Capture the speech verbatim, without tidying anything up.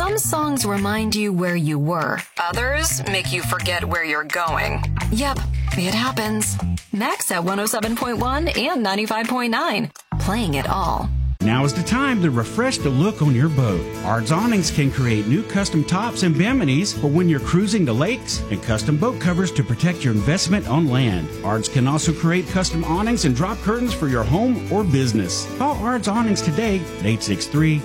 Some songs remind you where you were. Others make you forget where you're going. Yep, it happens. Max at one oh seven point one and ninety-five point nine. Playing it all. Now is the time to refresh the look on your boat. Ard's Awnings can create new custom tops and biminis for when you're cruising the lakes and custom boat covers to protect your investment on land. Ard's can also create custom awnings and drop curtains for your home or business. Call Ard's Awnings today at eight six three,